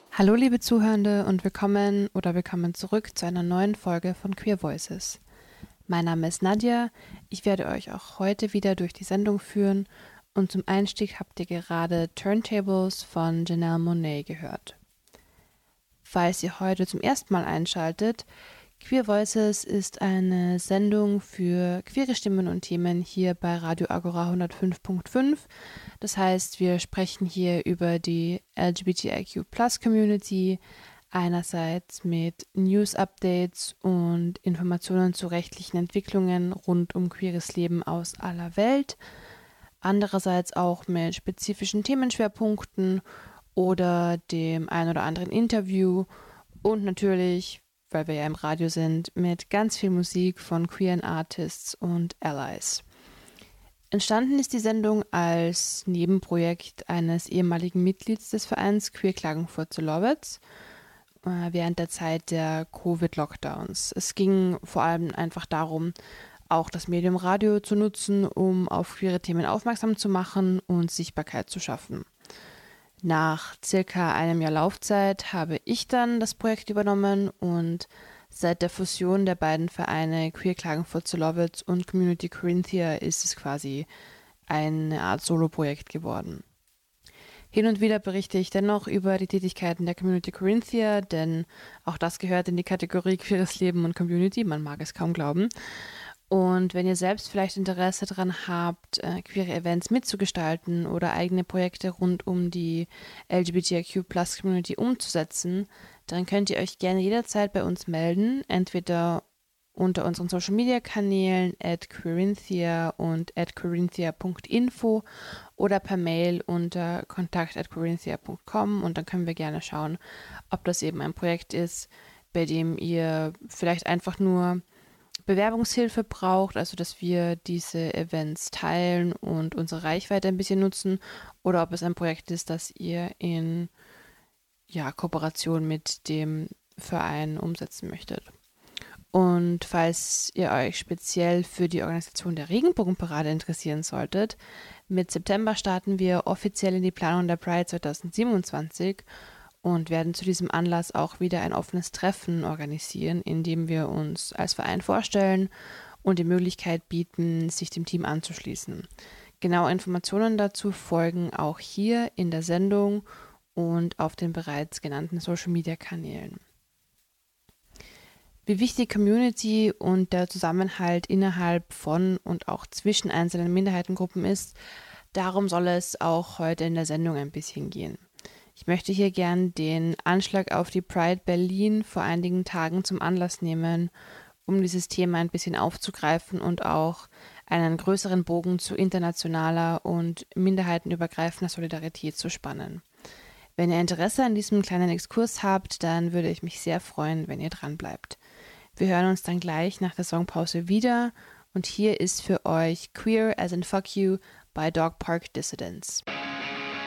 Hallo liebe Zuhörende und willkommen zurück zu einer neuen Folge von Queer Voices. Mein Name ist Nadja, ich werde euch auch heute wieder durch die Sendung führen und zum Einstieg habt ihr gerade Turntables von Janelle Monáe gehört. Falls ihr heute zum ersten Mal einschaltet, Queer Voices ist eine Sendung für queere Stimmen und Themen hier bei Radio Agora 105.5. Das heißt, wir sprechen hier über die LGBTIQ+-Community, einerseits mit News-Updates und Informationen zu rechtlichen Entwicklungen rund um queeres Leben aus aller Welt, andererseits auch mit spezifischen Themenschwerpunkten oder dem ein oder anderen Interview und natürlich, weil wir ja im Radio sind, mit ganz viel Musik von queeren Artists und Allies. Entstanden ist die Sendung als Nebenprojekt eines ehemaligen Mitglieds des Vereins Queer Klagenfurt zu Lowitz während der Zeit der Covid-Lockdowns. Es ging vor allem einfach darum, auch das Medium Radio zu nutzen, um auf queere Themen aufmerksam zu machen und Sichtbarkeit zu schaffen. Nach circa einem Jahr Laufzeit habe ich dann das Projekt übernommen und seit der Fusion der beiden Vereine Queer Klagenfurt zu Lowitz und Community Corinthia ist es quasi eine Art Solo-Projekt geworden. Hin und wieder berichte ich dennoch über die Tätigkeiten der Community Corinthia, denn auch das gehört in die Kategorie Queeres Leben und Community, man mag es kaum glauben. Und wenn ihr selbst vielleicht Interesse daran habt, queere Events mitzugestalten oder eigene Projekte rund um die LGBTIQ+-Community umzusetzen, dann könnt ihr euch gerne jederzeit bei uns melden, entweder unter unseren Social-Media-Kanälen @queerinthia und @queerinthia.info oder per Mail unter kontakt@queerinthia.com und dann können wir gerne schauen, ob das eben ein Projekt ist, bei dem ihr vielleicht einfach nur Bewerbungshilfe braucht, also dass wir diese Events teilen und unsere Reichweite ein bisschen nutzen, oder ob es ein Projekt ist, das ihr in Kooperation mit dem Verein umsetzen möchtet. Und falls ihr euch speziell für die Organisation der Regenbogenparade interessieren solltet, mit September starten wir offiziell in die Planung der Pride 2027 und werden zu diesem Anlass auch wieder ein offenes Treffen organisieren, in dem wir uns als Verein vorstellen und die Möglichkeit bieten, sich dem Team anzuschließen. Genaue Informationen dazu folgen auch hier in der Sendung und auf den bereits genannten Social-Media-Kanälen. Wie wichtig Community und der Zusammenhalt innerhalb von und auch zwischen einzelnen Minderheitengruppen ist, darum soll es auch heute in der Sendung ein bisschen gehen. Ich möchte hier gern den Anschlag auf die Pride Berlin vor einigen Tagen zum Anlass nehmen, um dieses Thema ein bisschen aufzugreifen und auch einen größeren Bogen zu internationaler und minderheitenübergreifender Solidarität zu spannen. Wenn ihr Interesse an diesem kleinen Exkurs habt, dann würde ich mich sehr freuen, wenn ihr dran bleibt. Wir hören uns dann gleich nach der Songpause wieder und hier ist für euch Queer as in Fuck You bei Dog Park Dissidents.